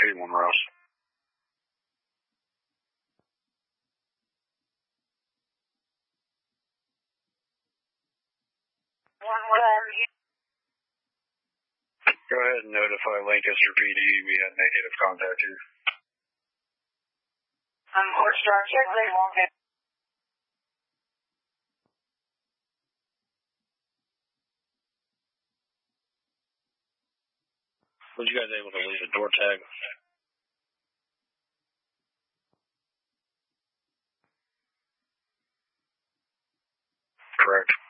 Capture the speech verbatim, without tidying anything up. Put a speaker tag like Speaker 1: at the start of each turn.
Speaker 1: eight one Ross. Go ahead and notify Lancaster P D. We had negative contact here.
Speaker 2: Um, Horse Star, check late long day.
Speaker 1: Was you guys able to leave a door tag? Correct.